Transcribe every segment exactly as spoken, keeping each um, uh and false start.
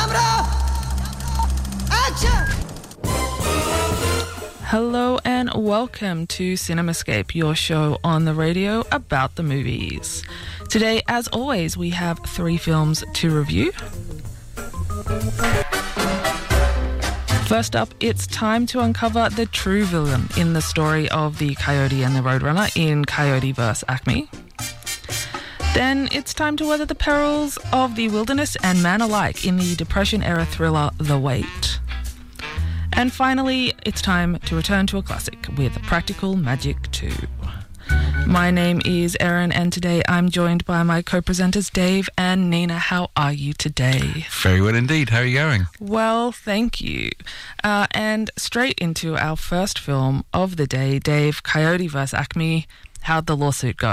Camera! Action! Hello and welcome to CinemaScape, your show on the radio about the movies. Today, as always, we have three films to review. First up, it's time to uncover the true villain in the story of the Coyote and the Roadrunner in Coyote versus. Acme. Then it's time to weather the perils of the wilderness and man alike in the Depression-era thriller The Wait. And finally, it's time to return to a classic with Practical Magic two. My name is Erin, and today I'm joined by my co-presenters Dave and Nina. How are you today? Very well indeed. How are you going? Well, thank you. Uh, and straight into our first film of the day, Dave, Coyote versus. Acme. How'd the lawsuit go?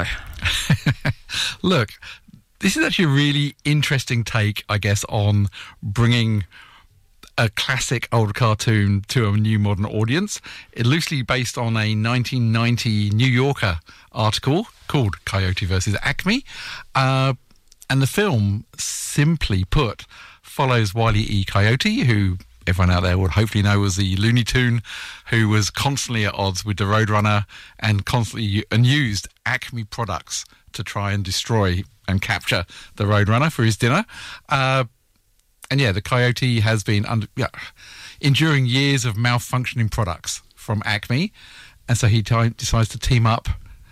Look, this is actually a really interesting take, I guess, on bringing a classic old cartoon to a new modern audience. It loosely based on a nineteen ninety New Yorker article called Coyote versus. Acme. Uh, and the film, simply put, follows Wile E. Coyote, who everyone out there would hopefully know was the Looney Tune who was constantly at odds with the Roadrunner and constantly and used Acme products to try and destroy and capture the Roadrunner for his dinner. Uh, And yeah, the Coyote has been under, yeah, enduring years of malfunctioning products from Acme. And so he t- decides to team up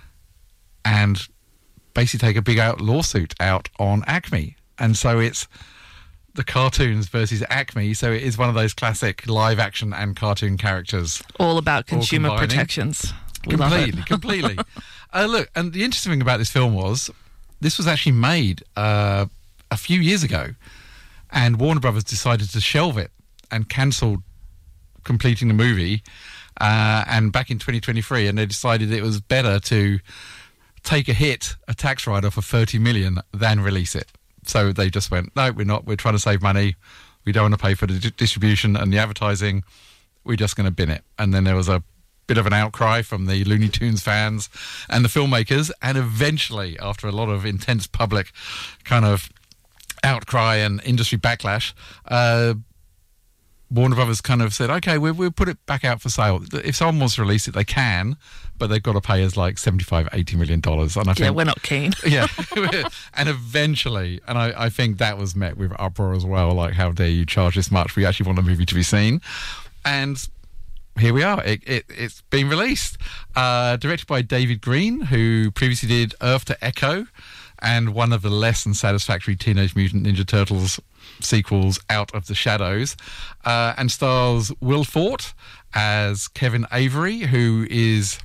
and basically take a big out lawsuit out on Acme. And so it's the cartoons versus Acme. So it is one of those classic live action and cartoon characters. All about consumer all protections. We completely, love it. completely. Uh, look, and the interesting thing about this film was this was actually made uh, a few years ago. And Warner Brothers decided to shelve it and cancelled completing the movie. Uh, and back in twenty twenty-three, and they decided it was better to take a hit, a tax write-off of thirty million dollars than release it. So they just went, no, we're not. We're trying to save money. We don't want to pay for the d- distribution and the advertising. We're just going to bin it. And then there was a bit of an outcry from the Looney Tunes fans and the filmmakers. And eventually, after a lot of intense public kind of outcry and industry backlash, uh, Warner Brothers kind of said, okay, we'll, we'll put it back out for sale. If someone wants to release it, they can, but they've got to pay us like seventy-five, eighty million dollars. And I yeah, think, we're not keen. Yeah. And eventually, and I, I think that was met with uproar as well, like, how dare you charge this much? We actually want the movie to be seen. And here we are. It, it, it's been released. Uh, directed by David Green, who previously did Earth to Echo, and one of the less than satisfactory Teenage Mutant Ninja Turtles sequels, Out of the Shadows, uh, and stars Will Forte as Kevin Avery, who is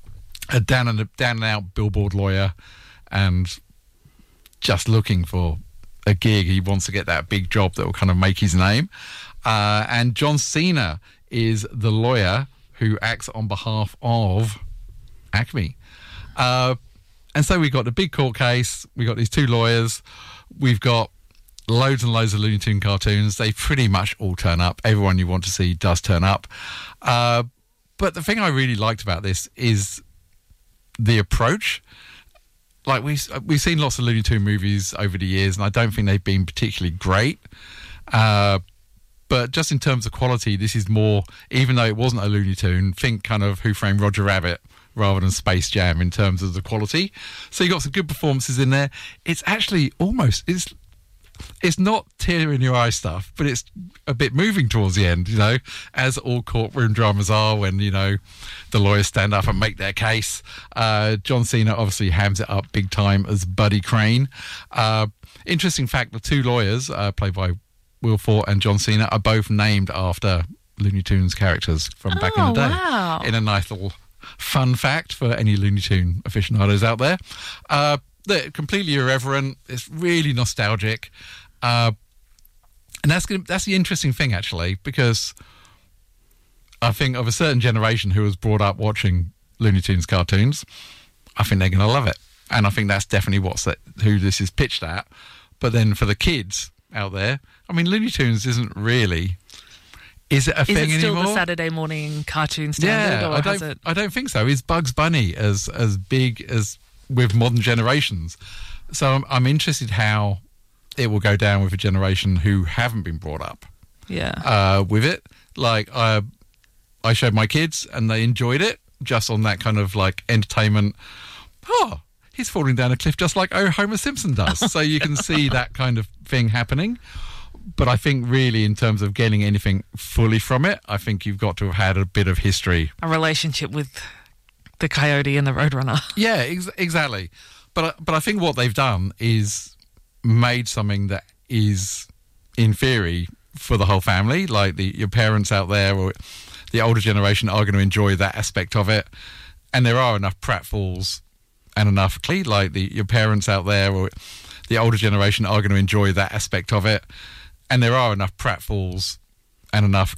a down and down and out billboard lawyer and just looking for a gig. He wants to get that big job that will kind of make his name. Uh, and John Cena is the lawyer who acts on behalf of Acme. Uh, And so we've got the big court case, we've got these two lawyers, we've got loads and loads of Looney Tune cartoons. They pretty much all turn up. Everyone you want to see does turn up. Uh, but the thing I really liked about this is the approach. Like, we, we've seen lots of Looney Tune movies over the years, and I don't think they've been particularly great. Uh, but just in terms of quality, this is more, even though it wasn't a Looney Tune, think kind of Who Framed Roger Rabbit, rather than Space Jam in terms of the quality. So you got some good performances in there. It's actually almost, it's it's not tear in your eye stuff, but it's a bit moving towards the end, you know, as all courtroom dramas are when, you know, the lawyers stand up and make their case. Uh, John Cena obviously hams it up big time as Buddy Crane. Uh, interesting fact, the two lawyers, uh, played by Will Forte and John Cena, are both named after Looney Tunes characters from back oh, in the day. Wow. In a nice little fun fact for any Looney Tune aficionados out there. Uh, they're completely irreverent. It's really nostalgic. Uh, and that's gonna, that's the interesting thing, actually, because I think of a certain generation who was brought up watching Looney Tunes cartoons, I think they're going to love it. And I think that's definitely what's that, who this is pitched at. But then for the kids out there, I mean, Looney Tunes isn't really... Is it a is thing anymore? Is it still the Saturday morning cartoon standard? Yeah, or I don't. has it... I don't think so. Is Bugs Bunny as as big as with modern generations? So I'm, I'm interested how it will go down with a generation who haven't been brought up Yeah. uh, with it. Like I, I showed my kids and they enjoyed it just on that kind of like entertainment. Oh, he's falling down a cliff just like oh Homer Simpson does. So you can see that kind of thing happening. But I think really in terms of getting anything fully from it, I think you've got to have had a bit of history. A relationship with the Coyote and the Roadrunner. Yeah, ex- exactly. But I- but I think what they've done is made something that is, in theory, for the whole family. Like the your parents out there or the older generation are going to enjoy that aspect of it. And there are enough pratfalls and enough like the your parents out there or the older generation are going to enjoy that aspect of it. And there are enough pratfalls and enough